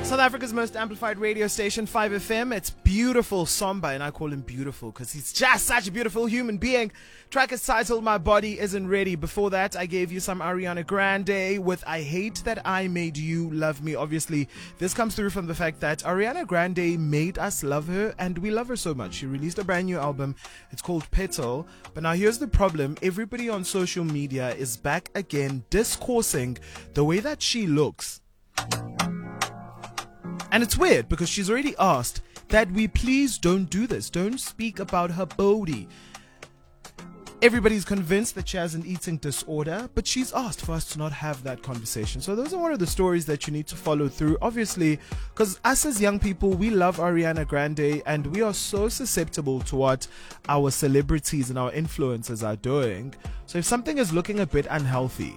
South Africa's most amplified radio station, 5FM. It's beautiful Somba, and I call him beautiful because he's just such a beautiful human being. Track is titled My Body Isn't Ready. Before that, I gave you some Ariana Grande with I Hate That I Made You Love Me. Obviously, this comes through from the fact that Ariana Grande made us love her, and we love her so much. She released a brand new album. It's called Petal. But now here's the problem. Everybody on social media is back again discoursing the way that she looks. And it's weird because she's already asked that we please don't do this. Don't speak about her body. Everybody's convinced that she has an eating disorder, but she's asked for us to not have that conversation. So those are one of the stories that you need to follow through, obviously, because us as young people, we love Ariana Grande and we are so susceptible to what our celebrities and our influencers are doing. So if something is looking a bit unhealthy,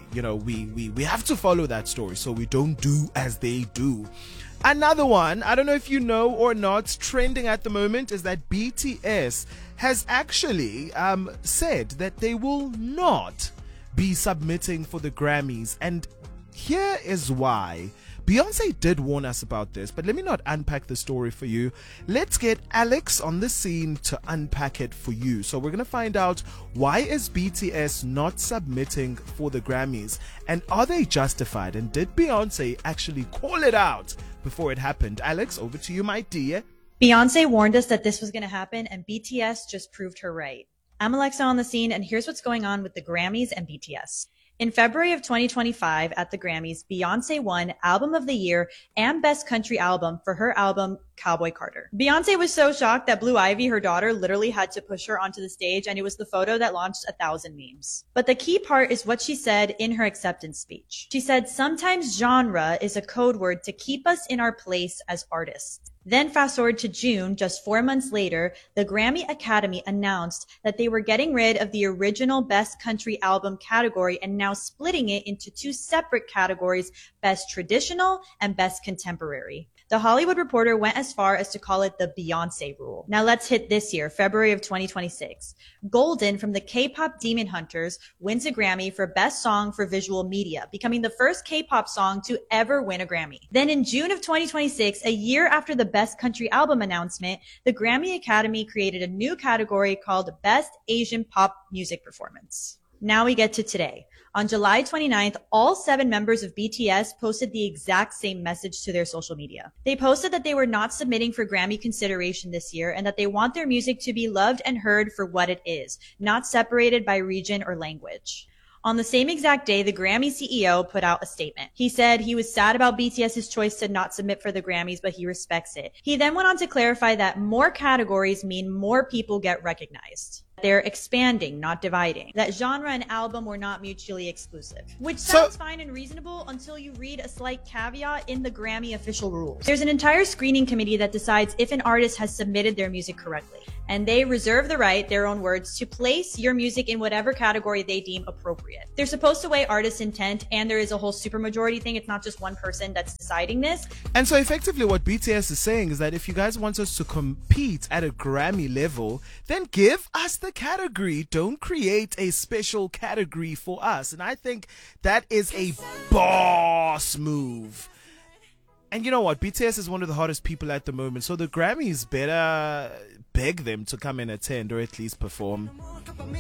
we have to follow that story so we don't do as they do. Another one, I don't know if you know or not, trending at the moment is that BTS has actually said that they will not be submitting for the Grammys. And here is why. Beyonce did warn us about this, but let me not unpack the story for you. Let's get Alex on the scene to unpack it for you. So we're going to find out, why is BTS not submitting for the Grammys? And are they justified? And did Beyonce actually call it out before it happened? Alex, over to you, my dear. Beyonce warned us that this was going to happen, and BTS just proved her right. I'm Alexa on the scene, and here's what's going on with the Grammys and BTS. In February of 2025 at the Grammys, Beyonce won Album of the Year and Best Country Album for her album Cowboy Carter. Beyonce was so shocked that Blue Ivy, her daughter, literally had to push her onto the stage, and it was the photo that launched 1,000 memes. But the key part is what she said in her acceptance speech. She said, "Sometimes genre is a code word to keep us in our place as artists." Then fast forward to June, just 4 months later, the Grammy Academy announced that they were getting rid of the original Best Country Album category and now splitting it into two separate categories, Best Traditional and Best Contemporary. The Hollywood Reporter went as far as to call it the Beyonce rule. Now let's hit this year, February of 2026. Golden from the K-pop Demon Hunters wins a Grammy for Best Song for Visual Media, becoming the first K-pop song to ever win a Grammy. Then in June of 2026, a year after the Best Country Album announcement, the Grammy Academy created a new category called Best Asian Pop Music Performance. Now we get to today. On July 29th, all 7 members of BTS posted the exact same message to their social media. They posted that they were not submitting for Grammy consideration this year and that they want their music to be loved and heard for what it is, not separated by region or language. On the same exact day, the Grammy CEO put out a statement. He said he was sad about BTS's choice to not submit for the Grammys, but he respects it. He then went on to clarify that more categories mean more people get recognized. They're expanding, not dividing. That genre and album were not mutually exclusive. Which sounds fine and reasonable until you read a slight caveat in the Grammy official rules. There's an entire screening committee that decides if an artist has submitted their music correctly. And they reserve the right, their own words, to place your music in whatever category they deem appropriate. They're supposed to weigh artist intent, and there is a whole supermajority thing. It's not just one person that's deciding this. And so effectively what BTS is saying is that if you guys want us to compete at a Grammy level, then give us the category. Don't create a special category for us. And I think that is a boss move. And you know what? BTS is one of the hottest people at the moment. So the Grammys better beg them to come and attend or at least perform.